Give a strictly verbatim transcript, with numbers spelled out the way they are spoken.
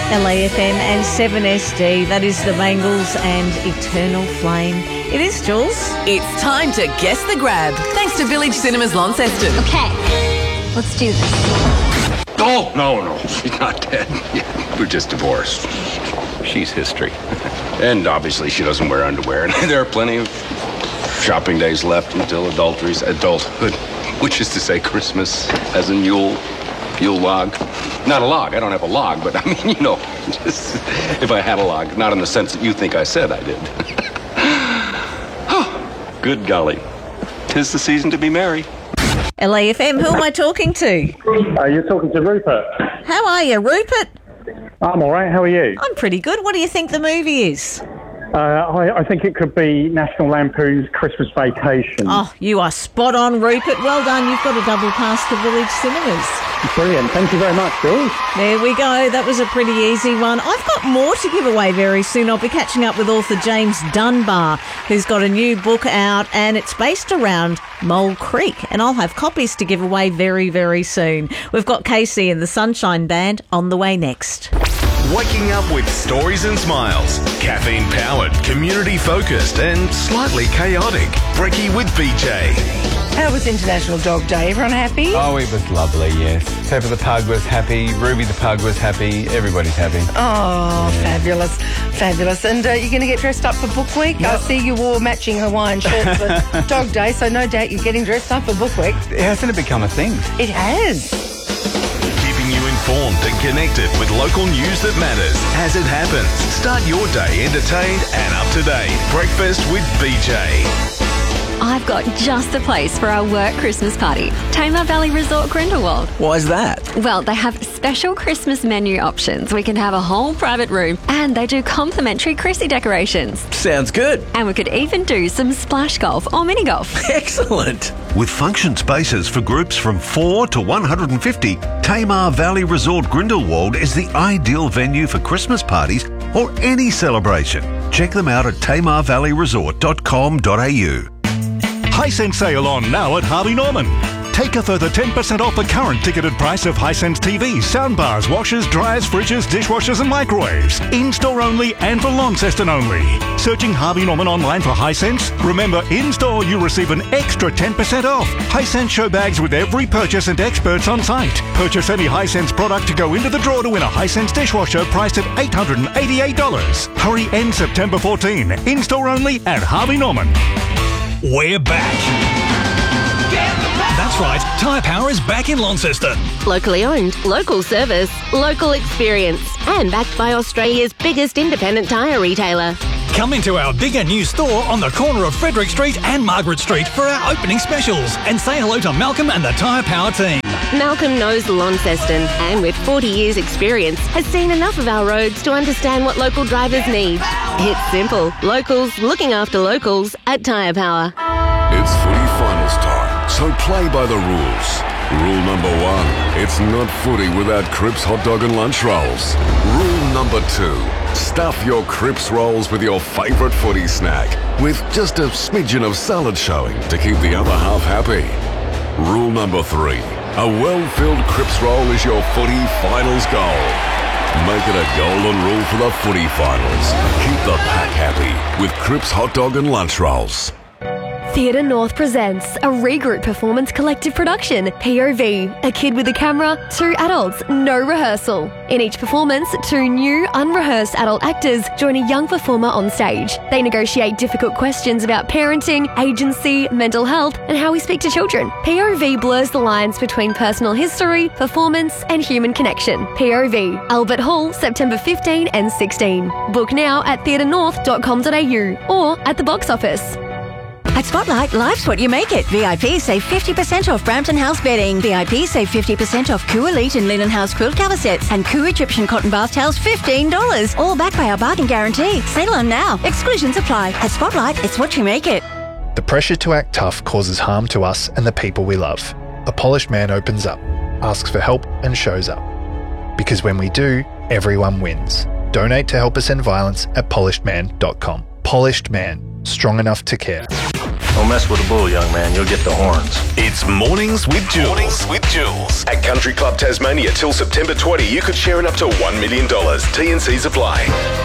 L A F M and seven S D. That is the Bangles and Eternal Flame. It is, Jules. It's time to guess the grab, thanks to Village Cinemas Launceston. Okay, let's do this. Oh, no, no, she's not dead. Yeah, we're just divorced. She's history. And obviously she doesn't wear underwear. And there are plenty of shopping days left until adultery's adulthood, which is to say Christmas as in Yule, Yule log. Not a log. I don't have a log, but I mean, you know, just if I had a log, not in the sense that you think I said I did. Oh, good golly. 'Tis the season to be merry. L A F M, who am I talking to? Uh, you're talking to Rupert. How are you, Rupert? I'm all right. How are you? I'm pretty good. What do you think the movie is? Uh, I, I think it could be National Lampoon's Christmas Vacation. Oh, you are spot on, Rupert. Well done. You've got a double pass to Village Cinemas. Brilliant. Thank you very much, Jules. There we go. That was a pretty easy one. I've got more to give away very soon. I'll be catching up with author James Dunbar, who's got a new book out, and it's based around Mole Creek, and I'll have copies to give away very, very soon. We've got Casey and the Sunshine Band on the way next. Waking up with stories and smiles. Caffeine-powered, community-focused and slightly chaotic. Brekkie with B J. How was International Dog Day? Everyone happy? Oh, it was lovely, yes. Pepper the pug was happy. Ruby the pug was happy. Everybody's happy. Oh, yeah. Fabulous. Fabulous. And uh, you're going to get dressed up for Book Week? Yep. I see you wore matching Hawaiian shirts for Dog Day, so no doubt you're getting dressed up for Book Week. Hasn't it become a thing? It has. Keeping you informed and connected with local news that matters as it happens. Start your day entertained and up to date. Breakfast with B J. I've got just the place for our work Christmas party. Tamar Valley Resort Grindelwald. Why's that? Well, they have special Christmas menu options. We can have a whole private room and they do complimentary Chrissy decorations. Sounds good. And we could even do some splash golf or mini golf. Excellent. With function spaces for groups from four to one hundred fifty, Tamar Valley Resort Grindelwald is the ideal venue for Christmas parties or any celebration. Check them out at tamar valley resort dot com dot a u. Hisense sale on now at Harvey Norman. Take a further ten percent off the current ticketed price of Hisense T Vs, soundbars, washers, dryers, fridges, dishwashers and microwaves. In-store only and for Launceston only. Searching Harvey Norman online for Hisense? Remember, in-store you receive an extra ten percent off. Hisense show bags with every purchase and experts on site. Purchase any Hisense product to go into the draw to win a Hisense dishwasher priced at eight hundred eighty-eight dollars. Hurry, end September fourteenth. In-store only at Harvey Norman. We're back. That's right, Tyre Power is back in Launceston. Locally owned, local service, local experience, and backed by Australia's biggest independent tyre retailer. Come into our bigger new store on the corner of Frederick Street and Margaret Street for our opening specials and say hello to Malcolm and the Tyre Power team. Malcolm knows Launceston and with forty years experience has seen enough of our roads to understand what local drivers need. It's simple. Locals looking after locals at Tyre Power. It's footy finals time, so play by the rules. Rule number one, it's not footy without Cripps hot dog and lunch rolls. Rule number two, stuff your Cripps rolls with your favourite footy snack, with just a smidgen of salad showing to keep the other half happy. Rule number three, a well-filled Cripps roll is your footy finals goal. Make it a golden rule for the footy finals. Keep the pack happy with Cripps hot dog and lunch rolls. Theatre North presents a regroup performance collective production, P O V, a kid with a camera, two adults, no rehearsal. In each performance, two new, unrehearsed adult actors join a young performer on stage. They negotiate difficult questions about parenting, agency, mental health, and how we speak to children. P O V blurs the lines between personal history, performance, and human connection. P O V, Albert Hall, September fifteenth and sixteenth. Book now at theatre north dot com dot a u or at the box office. At Spotlight, life's what you make it. V I P save fifty percent off Brampton House bedding. V I P save fifty percent off Coo Elite and Linen House quilt cover sets. And Coo Egyptian cotton bath towels, fifteen dollars. All backed by our bargain guarantee. Sale on now. Exclusions apply. At Spotlight, it's what you make it. The pressure to act tough causes harm to us and the people we love. A polished man opens up, asks for help and shows up. Because when we do, everyone wins. Donate to help us end violence at polished man dot com. Polished Man. Strong enough to care. Don't mess with the bull, young man. You'll get the horns. It's Mornings with Jules. Mornings with Jules. At Country Club Tasmania till September twentieth, you could share in up to one million dollars. T and C's apply.